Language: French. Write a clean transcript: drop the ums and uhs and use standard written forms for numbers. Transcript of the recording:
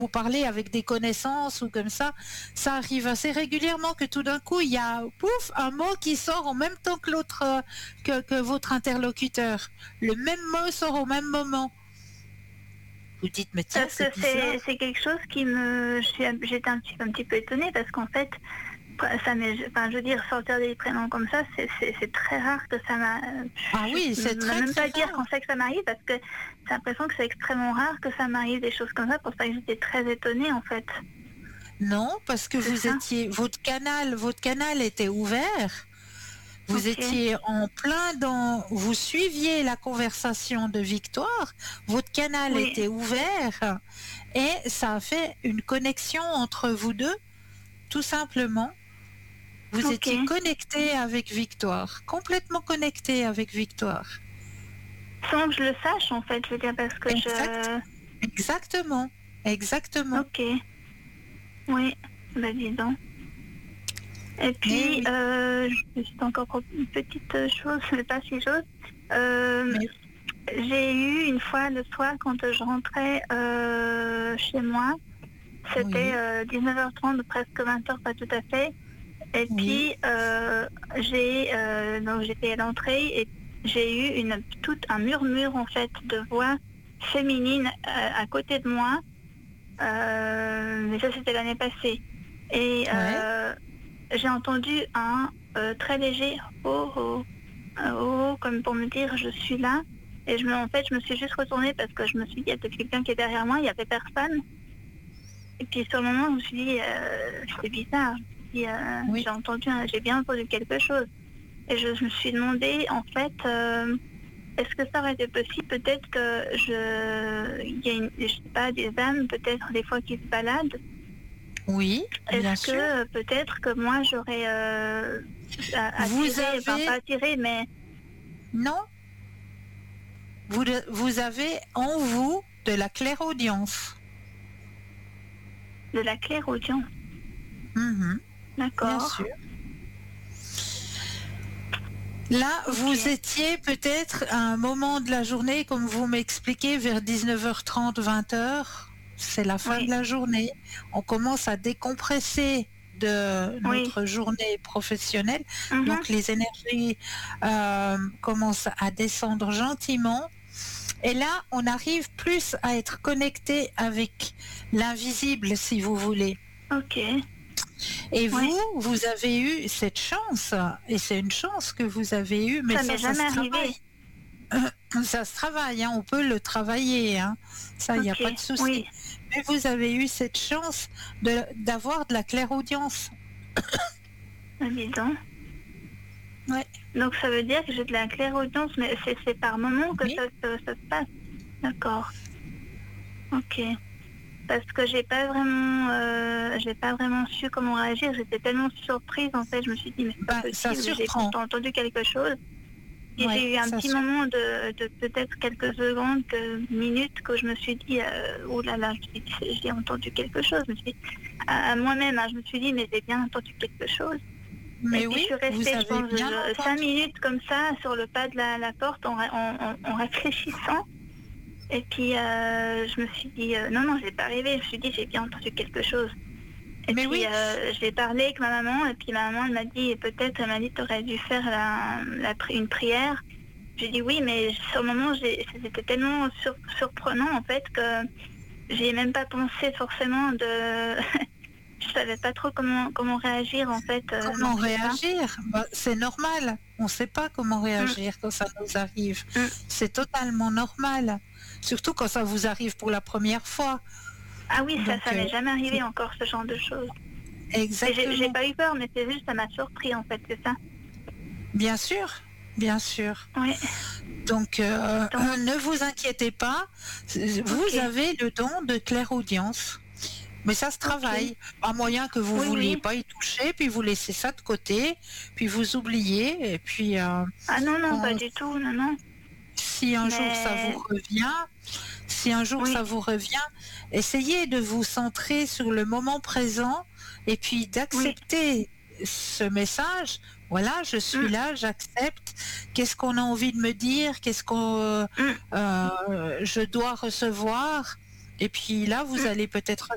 vous parlez avec des connaissances ou comme ça arrive assez régulièrement que tout d'un coup, il y a, pouf, un mot qui sort en même temps que l'autre, que votre interlocuteur. Le même mot sort au même moment. Vous dites, mais tiens, Parce que c'est bizarre. c'est quelque chose qui me... J'étais un petit peu étonnée parce qu'en fait, je veux dire, sortir des prénoms comme ça, c'est très rare que ça m'arrive. Ah oui, c'est Je ne très, peux même très pas dire rare. quand c'est que ça m'arrive parce que j'ai l'impression que c'est extrêmement rare que ça m'arrive des choses comme ça. Pour ça que j'étais très étonnée en fait. Non, parce que C'est ça. votre canal était ouvert. Vous Ok. étiez en plein vous suiviez la conversation de Victoire, votre canal Oui. était ouvert et ça a fait une connexion entre vous deux, tout simplement. Vous Ok. étiez connecté avec Victoire, complètement connecté avec Victoire. Sans que je le sache en fait, je veux dire parce que Exactement, exactement. Ok. Oui. Bah dis donc. Et puis, oui. juste encore une petite chose, mais pas si chose. Mais- J'ai eu une fois le soir quand je rentrais chez moi, c'était 19h30, presque 20h, pas tout à fait. Et oui, puis donc j'étais à l'entrée et j'ai eu un murmure en fait de voix féminine à côté de moi. Mais ça c'était l'année passée. Et ouais. j'ai entendu un très léger oh oh, oh, comme pour me dire je suis là. Et en fait, je me suis juste retournée parce que je me suis dit, il y a peut-être quelqu'un qui est derrière moi, il n'y avait personne. Et puis sur le moment, je me suis dit, c'est bizarre. Oui. J'ai bien entendu quelque chose. Et je me suis demandé, en fait, est-ce que ça aurait été possible, peut-être que il y a je sais pas, des âmes, peut-être des fois qui se baladent. Oui, bien Est-ce sûr. que peut-être que moi j'aurais Vous attiré, enfin avez pas attiré, mais non, vous avez en vous de la clairaudience. de la clairaudience. Mhm, bien D'accord. sûr. Là, Ok. vous étiez peut-être à un moment de la journée, comme vous m'expliquez, vers 19h30, 20h. C'est la fin de Oui. la journée. On commence à décompresser de Oui. notre journée professionnelle. Mhm. Donc les énergies commencent à descendre gentiment. Et là, on arrive plus à être connecté avec l'invisible, si vous voulez. Ok. Et Oui. vous avez eu cette chance, et c'est une chance que vous avez eue, mais Ça m'est ça jamais se arrivé. travaille. Ça se travaille, hein, on peut le travailler, hein. Ça, il n'y a Ok. pas de souci. Oui. Mais vous avez eu cette chance d'avoir de la clairaudience. Dis donc. Ouais. Donc ça veut dire que j'ai de la clairaudience, mais c'est par moment que Oui. ça se passe. D'accord. Ok. Parce que j'ai pas vraiment su comment réagir. J'étais tellement surprise en fait. Je me suis dit mais c'est pas Ça possible. J'ai surprend. pourtant entendu quelque chose. Et Ouais, j'ai eu un ça petit surprend. moment de peut-être quelques secondes, minutes que je me suis dit oh là là, j'ai entendu quelque chose. Je me suis dit, à moi-même, hein, je me suis dit mais j'ai bien entendu quelque chose. Et Mais puis je oui, suis restée, vous je avez pense, bien 5 entendu. minutes comme ça sur le pas de la porte en réfléchissant. Et puis je me suis dit, non, non, j'ai pas rêvé. Je me suis dit, j'ai bien entendu quelque chose. Et Mais puis oui, j'ai parlé avec ma maman. Et puis ma maman, elle m'a dit, tu aurais dû faire une prière. J'ai dit oui, mais sur le moment, c'était tellement surprenant en fait que j'ai même pas pensé forcément de... Je savais pas trop comment réagir en fait. comment Donc c'est ça. réagir? C'est normal. On ne sait pas comment Mm, réagir quand ça nous arrive. mm. C'est totalement normal. Surtout quand ça vous arrive pour la première fois. Ah oui, Donc, ça m'est jamais arrivé encore ce genre de choses. Et j'ai exactement. pas eu peur, mais c'est juste, ça m'a surpris en fait, c'est ça. Bien sûr, bien sûr. Oui, Donc, donc, ne vous inquiétez pas. ok, Vous avez le don de clairaudience. Mais ça se ok. travaille. À moyen que vous Oui, vouliez oui. pas y toucher, puis vous laissez ça de côté, puis vous oubliez, et puis Ah non, non, pas quand, du tout, non, non. si un jour ça vous Mais revient, si un jour oui, ça vous revient, essayez de vous centrer sur le moment présent et puis oui, d'accepter ce message. Voilà, je suis mm, là, j'accepte. Qu'est-ce qu'on a envie de me dire? Qu'est-ce qu'on mm, je dois recevoir? Et puis là, vous mm. allez peut-être